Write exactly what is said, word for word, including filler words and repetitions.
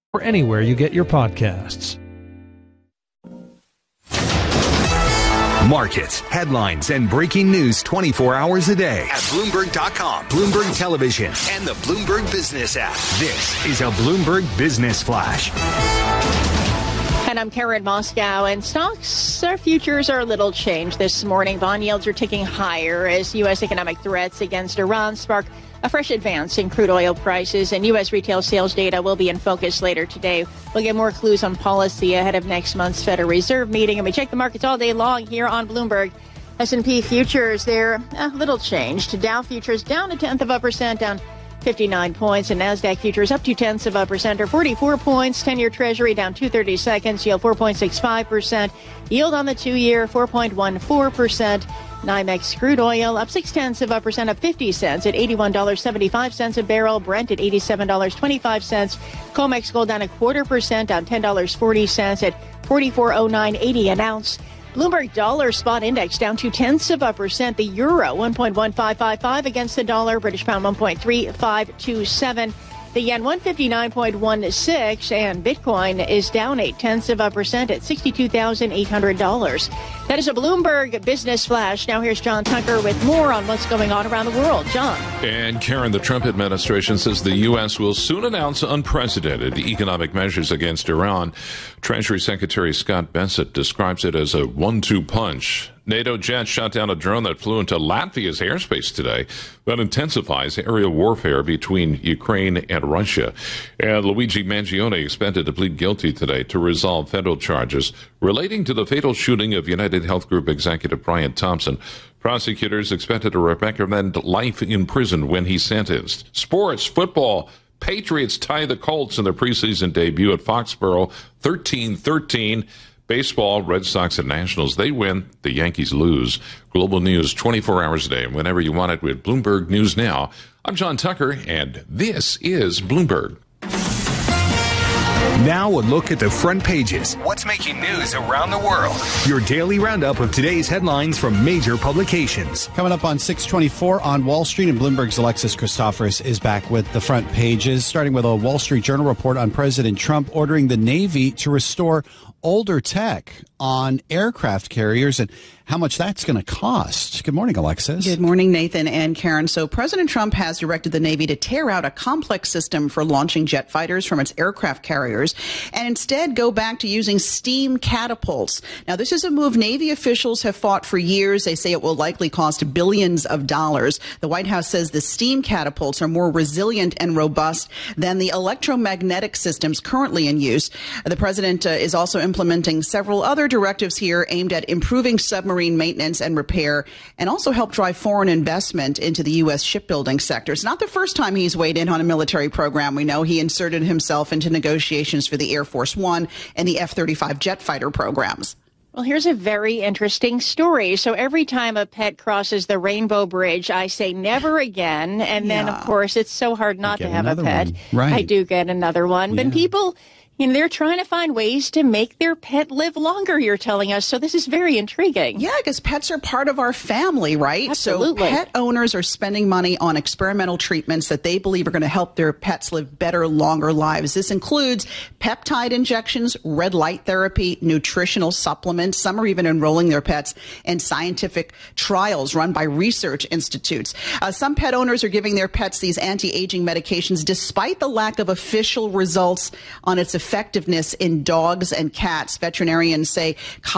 or anywhere you get your podcasts. Markets, headlines, and breaking news twenty-four hours a day at Bloomberg dot com, Bloomberg Television, and the Bloomberg Business app. This is a Bloomberg Business Flash. And I'm Karen Moscow, and stocks, our futures are a little changed this morning. Bond yields are ticking higher as U S economic threats against Iran spark a fresh advance in crude oil prices, and U S retail sales data will be in focus later today. We'll get more clues on policy ahead of next month's Federal Reserve meeting, and we check the markets all day long here on Bloomberg. S and P futures, they're a little changed. Dow futures down a tenth of a percent, down fifty-nine points, and NASDAQ futures up two tenths of a percent or forty-four points. ten-year Treasury down two thirty-seconds, yield four point six five percent. Yield on the two-year four point one four percent. NYMEX crude oil up six tenths of a percent, up fifty cents at eighty-one dollars and seventy-five cents a barrel. Brent at eighty-seven dollars and twenty-five cents. COMEX gold down a quarter percent, down ten dollars and forty cents at forty-four oh nine eighty an ounce. Bloomberg dollar spot index down two tenths of a percent. The euro one point one five five five against the dollar. British pound one point three five two seven. The yen one fifty-nine point one six, and Bitcoin is down eight tenths of a percent at sixty-two thousand eight hundred dollars. That is a Bloomberg Business Flash. Now here's John Tucker with more on what's going on around the world. John. And Karen, the Trump administration says the U S will soon announce unprecedented economic measures against Iran. Treasury Secretary Scott Bessent describes it as a one two punch. NATO jets shot down a drone that flew into Latvia's airspace today. That intensifies aerial warfare between Ukraine and Russia. And Luigi Mangione expected to plead guilty today to resolve federal charges relating to the fatal shooting of United Health Group executive Brian Thompson. Prosecutors expected to recommend life in prison when he's sentenced. Sports, football. Patriots tie the Colts in their preseason debut at Foxborough, thirteen thirteen. Baseball, Red Sox and Nationals, they win, the Yankees lose. Global news twenty-four hours a day, whenever you want it with Bloomberg News Now. I'm John Tucker, and this is Bloomberg. Now a look at the front pages. What's making news around the world? Your daily roundup of today's headlines from major publications. Coming up on six twenty-four on Wall Street, and Bloomberg's Alexis Christoforous is back with the front pages, starting with a Wall Street Journal report on President Trump ordering the Navy to restore older tech on aircraft carriers and how much that's going to cost. Good morning, Alexis. Good morning, Nathan and Karen. So President Trump has directed the Navy to tear out a complex system for launching jet fighters from its aircraft carriers and instead go back to using steam catapults. Now, this is a move Navy officials have fought for years. They say it will likely cost billions of dollars. The White House says the steam catapults are more resilient and robust than the electromagnetic systems currently in use. The president uh, is also implementing several other directives here aimed at improving submarine maintenance and repair, and also help drive foreign investment into the U S shipbuilding sector. It's not the first time he's weighed in on a military program. We know he inserted himself into negotiations for the Air Force One and the F thirty-five jet fighter programs. Well, here's a very interesting story. So every time a pet crosses the Rainbow Bridge, I say never again. And then, Yeah. of course, it's so hard not to have a another pet. one. Right. I do get another one. Yeah. But people, you know, they're trying to find ways to make their pet live longer, you're telling us. So this is very intriguing. Yeah, because pets are part of our family, right? Absolutely. So pet owners are spending money on experimental treatments that they believe are going to help their pets live better, longer lives. This includes peptide injections, red light therapy, nutritional supplements. Some are even enrolling their pets in scientific trials run by research institutes. Uh, some pet owners are giving their pets these anti-aging medications despite the lack of official results on its effectiveness in dogs and cats. Veterinarians say